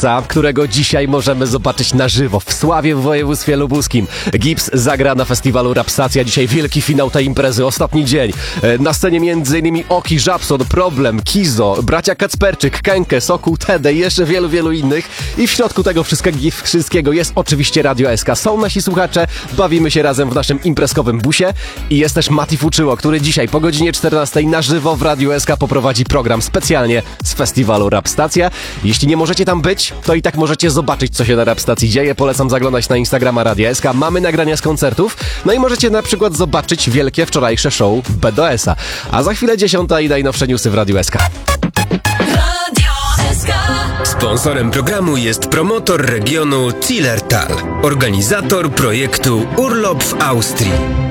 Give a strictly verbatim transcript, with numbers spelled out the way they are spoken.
Gipsa, którego dzisiaj możemy zobaczyć na żywo w Sławie w województwie lubuskim. Gips zagra na festiwalu Rapstacja. Dzisiaj wielki finał tej imprezy, ostatni dzień. Na scenie między innymi Oki, Żabson, Problem, Kizo, bracia Kacperczyk, Kenke, Sokół, Tede i jeszcze wielu, wielu innych. I w środku tego wszystkiego jest oczywiście Radio S K. Są nasi słuchacze, bawimy się razem w naszym imprezkowym busie i jest też Mati Fuczyło, który dzisiaj po godzinie czternastej na żywo w Radiu S K poprowadzi program specjalnie z festiwalu Rapstacja. Jeśli nie możecie tam być, to i tak możecie zobaczyć, co się na Rapstacji dzieje. Polecam zaglądać na Instagrama Radia S K. Mamy nagrania z koncertów. No i możecie na przykład zobaczyć wielkie wczorajsze show B D S a. A za chwilę dziesiąta i najnowsze newsy w Radiu S K. Radio S K. Sponsorem programu jest promotor regionu Zillertal, organizator projektu Urlop w Austrii.